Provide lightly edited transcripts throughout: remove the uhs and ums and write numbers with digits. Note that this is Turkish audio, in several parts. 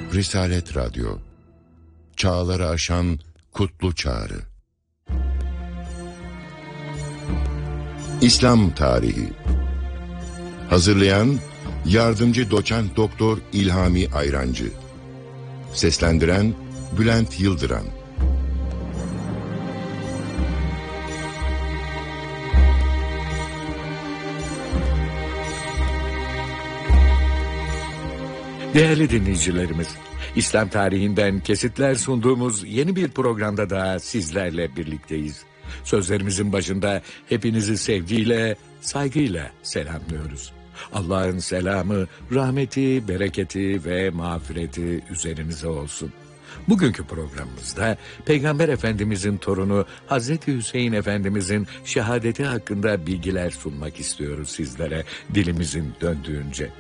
Risalet Radyo, çağları aşan kutlu çağrı. İslam Tarihi. Hazırlayan Yardımcı Doçent Doktor İlhami Ayrancı. Seslendiren Bülent Yıldıran. Değerli dinleyicilerimiz, İslam tarihinden kesitler sunduğumuz yeni bir programda daha sizlerle birlikteyiz. Sözlerimizin başında hepinizi sevgiyle, saygıyla selamlıyoruz. Allah'ın selamı, rahmeti, bereketi ve mağfireti üzerinize olsun. Bugünkü programımızda Peygamber Efendimizin torunu Hazreti Hüseyin Efendimizin şehadeti hakkında bilgiler sunmak istiyoruz sizlere dilimizin döndüğünce.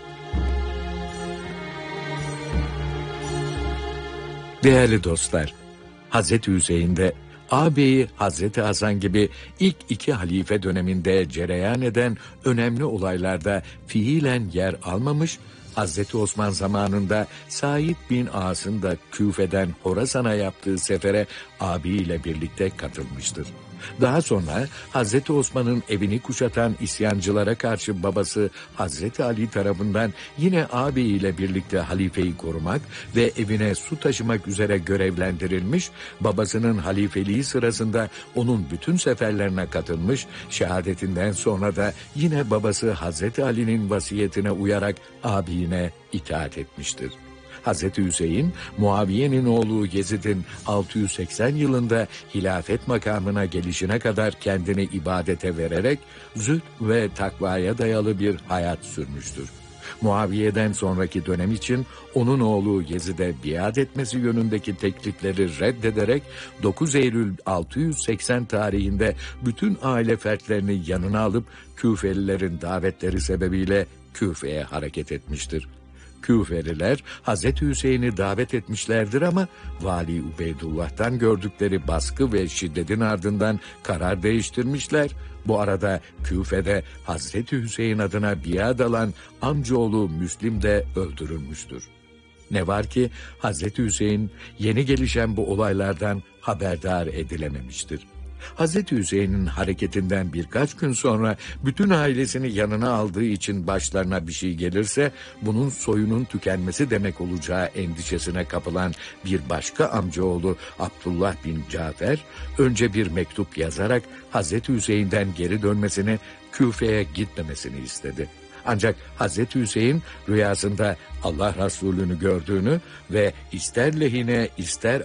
Değerli dostlar, Hazreti Hüseyin'de ağabeyi Hazreti Hasan gibi ilk iki halife döneminde cereyan eden önemli olaylarda fiilen yer almamış, Hazreti Osman zamanında Said bin As'ın da Küfe'den Horasan'a yaptığı sefere abiyle birlikte katılmıştır. Daha sonra Hazreti Osman'ın evini kuşatan isyancılara karşı babası Hazreti Ali tarafından yine ağabeyiyle birlikte halifeyi korumak ve evine su taşımak üzere görevlendirilmiş, babasının halifeliği sırasında onun bütün seferlerine katılmış, şehadetinden sonra da yine babası Hazreti Ali'nin vasiyetine uyarak ağabeyine itaat etmiştir. Hazreti Hüseyin, Muaviye'nin oğlu Yezid'in 680 yılında hilafet makamına gelişine kadar kendini ibadete vererek zühd ve takvaya dayalı bir hayat sürmüştür. Muaviye'den sonraki dönem için onun oğlu Yezid'e biat etmesi yönündeki teklifleri reddederek 9 Eylül 680 tarihinde bütün aile fertlerini yanına alıp Küfelilerin davetleri sebebiyle Küfe'ye hareket etmiştir. Küfeliler Hazreti Hüseyin'i davet etmişlerdir ama Vali Ubeydullah'tan gördükleri baskı ve şiddetin ardından karar değiştirmişler. Bu arada Küfe'de Hazreti Hüseyin adına biat alan amcaoğlu Müslim de öldürülmüştür. Ne var ki Hazreti Hüseyin yeni gelişen bu olaylardan haberdar edilememiştir. Hazreti Hüseyin'in hareketinden birkaç gün sonra bütün ailesini yanına aldığı için başlarına bir şey gelirse bunun soyunun tükenmesi demek olacağı endişesine kapılan bir başka amcaoğlu Abdullah bin Cafer önce bir mektup yazarak Hazreti Hüseyin'den geri dönmesini, Küfe'ye gitmemesini istedi. Ancak Hazreti Hüseyin rüyasında Allah Resulü'nü gördüğünü ve ister lehine ister